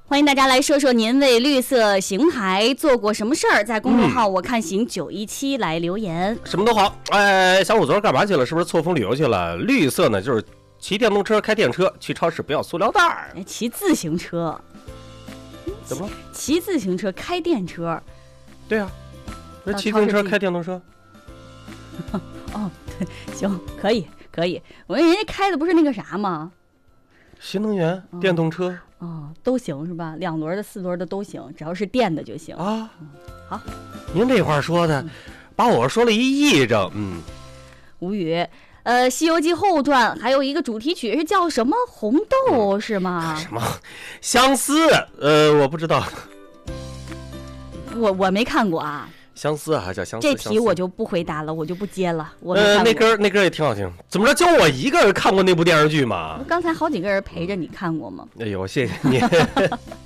欢迎大家来说说您为绿色邢台做过什么事儿，在公众号我看行917来留言。 什么都好。小虎昨儿干嘛去了？是不是错峰旅游去了？绿色呢，就是骑电动车、开电车，去超市不要塑料袋儿。 骑自行车？ 怎么了？ 骑自行车、开电车？ 对啊，那骑自行车、开电动车。 哦，行，可以。我说人家开的不是那个啥吗？ 新能源电动车。 都行是吧？2轮的、4轮的都行，只要是电的就行啊。 好， 您这话说的，把我说了一癔症。 无语。《西游记后传》还有一个主题曲是叫什么？红豆是吗？ 什么？相思？我不知道。 我没看过啊。 相思啊，还叫相思？ 这题我就不回答了，我就不接了。 那歌也挺好听。怎么着，就我一个人看过那部电视剧吗？ 刚才好几个人陪着你看过吗？ 哎呦，谢谢你。